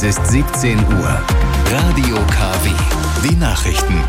Es ist 17 Uhr. Radio KW. Die Nachrichten.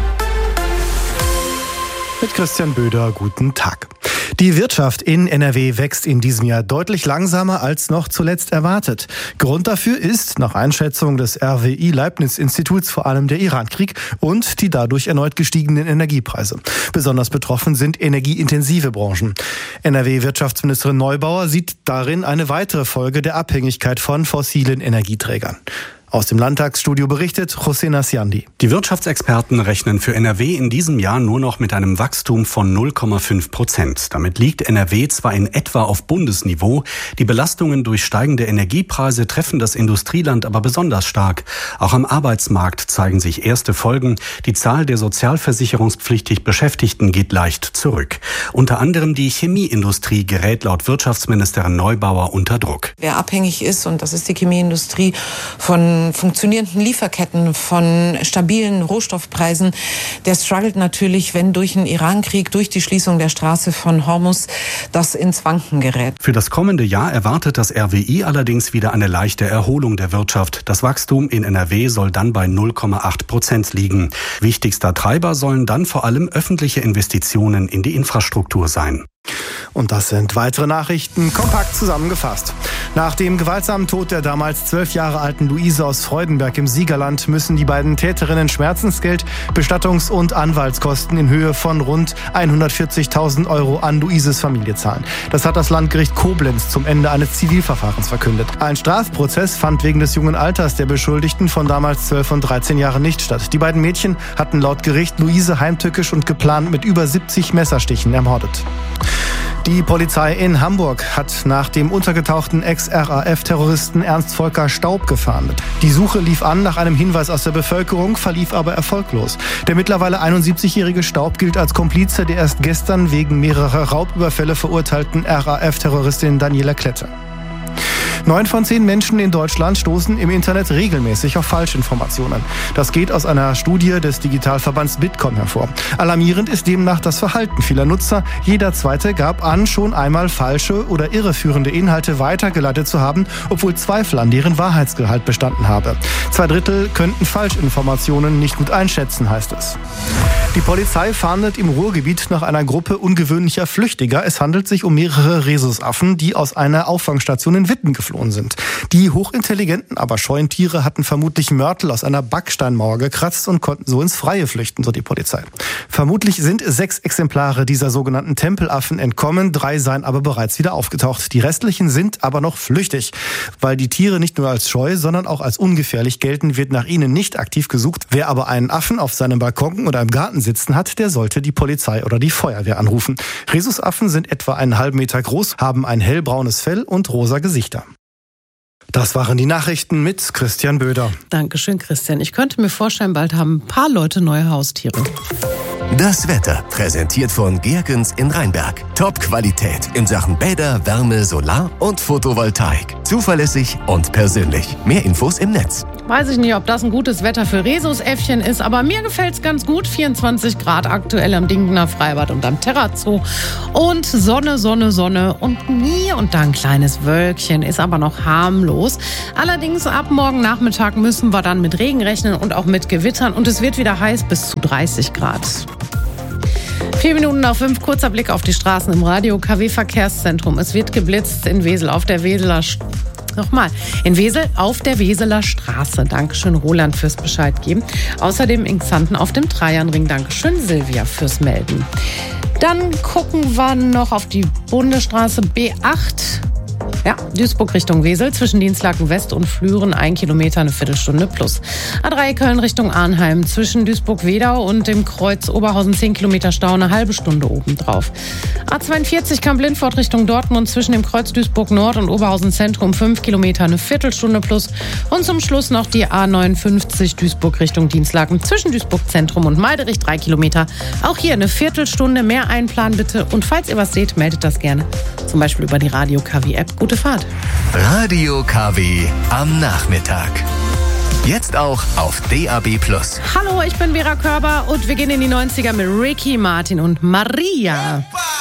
Mit Christian Böder, guten Tag. Die Wirtschaft in NRW wächst in diesem Jahr deutlich langsamer als noch zuletzt erwartet. Grund dafür ist, nach Einschätzung des RWI-Leibniz-Instituts, vor allem der Iran-Krieg und die dadurch erneut gestiegenen Energiepreise. Besonders betroffen sind energieintensive Branchen. NRW-Wirtschaftsministerin Neubauer sieht darin eine weitere Folge der Abhängigkeit von fossilen Energieträgern. Aus dem Landtagsstudio berichtet José Nasiandi. Die Wirtschaftsexperten rechnen für NRW in diesem Jahr nur noch mit einem Wachstum von 0,5%. Damit liegt NRW zwar in etwa auf Bundesniveau, die Belastungen durch steigende Energiepreise treffen das Industrieland aber besonders stark. Auch am Arbeitsmarkt zeigen sich erste Folgen. Die Zahl der sozialversicherungspflichtig Beschäftigten geht leicht zurück. Unter anderem die Chemieindustrie gerät laut Wirtschaftsministerin Neubauer unter Druck. Wer abhängig ist, und das ist die Chemieindustrie, von funktionierenden Lieferketten, von stabilen Rohstoffpreisen, der struggelt natürlich, wenn durch den Iran-Krieg, durch die Schließung der Straße von Hormuz, das ins Wanken gerät. Für das kommende Jahr erwartet das RWI allerdings wieder eine leichte Erholung der Wirtschaft. Das Wachstum in NRW soll dann bei 0,8% liegen. Wichtigster Treiber sollen dann vor allem öffentliche Investitionen in die Infrastruktur sein. Und das sind weitere Nachrichten, kompakt zusammengefasst. Nach dem gewaltsamen Tod der damals 12 Jahre alten Luise aus Freudenberg im Siegerland müssen die beiden Täterinnen Schmerzensgeld, Bestattungs- und Anwaltskosten in Höhe von rund 140.000 Euro an Luises Familie zahlen. Das hat das Landgericht Koblenz zum Ende eines Zivilverfahrens verkündet. Ein Strafprozess fand wegen des jungen Alters der Beschuldigten von damals 12 und 13 Jahren nicht statt. Die beiden Mädchen hatten laut Gericht Luise heimtückisch und geplant mit über 70 Messerstichen ermordet. Die Polizei in Hamburg hat nach dem untergetauchten Ex-RAF-Terroristen Ernst Volker Staub gefahndet. Die Suche lief an nach einem Hinweis aus der Bevölkerung, verlief aber erfolglos. Der mittlerweile 71-jährige Staub gilt als Komplize der erst gestern wegen mehrerer Raubüberfälle verurteilten RAF-Terroristin Daniela Klette. 9 von 10 Menschen in Deutschland stoßen im Internet regelmäßig auf Falschinformationen. Das geht aus einer Studie des Digitalverbands Bitkom hervor. Alarmierend ist demnach das Verhalten vieler Nutzer. Jeder Zweite gab an, schon einmal falsche oder irreführende Inhalte weitergeleitet zu haben, obwohl Zweifel an deren Wahrheitsgehalt bestanden habe. 2/3 könnten Falschinformationen nicht gut einschätzen, heißt es. Die Polizei fahndet im Ruhrgebiet nach einer Gruppe ungewöhnlicher Flüchtiger. Es handelt sich um mehrere Rhesusaffen, die aus einer Auffangstation in Witten geflohen sind. Die hochintelligenten, aber scheuen Tiere hatten vermutlich Mörtel aus einer Backsteinmauer gekratzt und konnten so ins Freie flüchten, so die Polizei. Vermutlich sind 6 Exemplare dieser sogenannten Tempelaffen entkommen, 3 seien aber bereits wieder aufgetaucht. Die restlichen sind aber noch flüchtig. Weil die Tiere nicht nur als scheu, sondern auch als ungefährlich gelten, wird nach ihnen nicht aktiv gesucht. Wer aber einen Affen auf seinem Balkon oder im Garten sitzen hat, der sollte die Polizei oder die Feuerwehr anrufen. Rhesusaffen sind etwa einen halben Meter groß, haben ein hellbraunes Fell und rosa Gesichter. Das waren die Nachrichten mit Christian Böder. Dankeschön, Christian. Ich könnte mir vorstellen, bald haben ein paar Leute neue Haustiere. Das Wetter, präsentiert von Gerkens in Rheinberg. Top-Qualität in Sachen Bäder, Wärme, Solar- und Photovoltaik. Zuverlässig und persönlich. Mehr Infos im Netz. Weiß ich nicht, ob das ein gutes Wetter für Rhesusäffchen ist, aber mir gefällt es ganz gut. 24 Grad aktuell am Dinkener Freibad und am Terrazzo. Und Sonne, Sonne, Sonne und hier und da ein kleines Wölkchen, ist aber noch harmlos. Allerdings ab morgen Nachmittag müssen wir dann mit Regen rechnen und auch mit Gewittern. Und es wird wieder heiß bis zu 30 Grad. 4 Minuten nach 5, kurzer Blick auf die Straßen im Radio KW Verkehrszentrum. Es wird geblitzt in Wesel auf der in Wesel auf der Weseler Straße. Dankeschön, Roland, fürs Bescheid geben. Außerdem in Xanten auf dem Traianring. Dankeschön, Silvia, fürs Melden. Dann gucken wir noch auf die Bundesstraße B8. Ja, Duisburg Richtung Wesel, zwischen Dienstlaken West und Flüren 1 Kilometer, eine Viertelstunde plus. A3 Köln Richtung Arnheim, zwischen Duisburg-Wedau und dem Kreuz Oberhausen 10 Kilometer Stau, eine halbe Stunde obendrauf. A42 Kamp-Lindfort Richtung Dortmund, zwischen dem Kreuz Duisburg-Nord und Oberhausen Zentrum 5 Kilometer, eine Viertelstunde plus. Und zum Schluss noch die A59 Duisburg Richtung Dienstlaken, zwischen Duisburg-Zentrum und Meiderich 3 Kilometer. Auch hier eine Viertelstunde, mehr einplanen bitte. Und falls ihr was seht, meldet das gerne. Zum Beispiel über die Radio KW-App. Gute Fahrt. Radio KW am Nachmittag. Jetzt auch auf DAB+. Hallo, ich bin Vera Körber und wir gehen in die 90er mit Ricky Martin und Maria.